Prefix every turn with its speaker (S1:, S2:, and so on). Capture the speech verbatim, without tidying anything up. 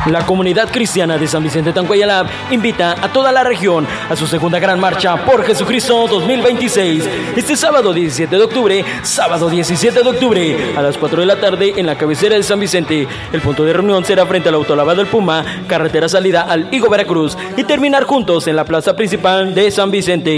S1: La comunidad cristiana de San Vicente Tancuayalab invita a toda la región a su segunda gran marcha por Jesucristo dos mil veintiséis. Este sábado diecisiete de octubre, sábado diecisiete de octubre, a las cuatro de la tarde en la cabecera de San Vicente. El punto de reunión será frente al autolavado del Puma, carretera salida al Higo Veracruz, y terminar juntos en la plaza principal de San Vicente.